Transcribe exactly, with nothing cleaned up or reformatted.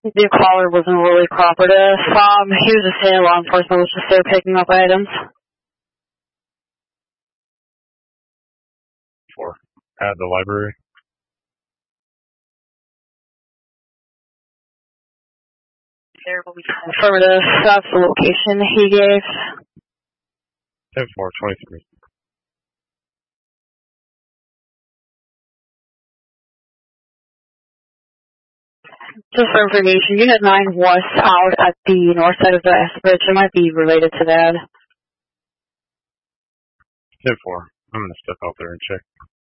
The caller wasn't really cooperative. Um, he was just saying law enforcement was just there picking up items. Four. At the library. There will be affirmative. That's the location he gave. ten four, twenty-three. Just for information, Unit nine was out at the north side of the S Bridge. It might be related to that. ten four. I'm going to step out there and check.